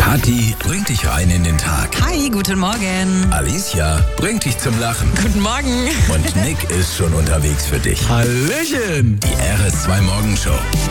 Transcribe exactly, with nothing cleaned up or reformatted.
Kathi bringt dich rein in den Tag. Hi, guten Morgen. Alicia bringt dich zum Lachen. Guten Morgen. Und Nick ist schon unterwegs für dich. Hallöchen. Die R S zwei Morgenshow.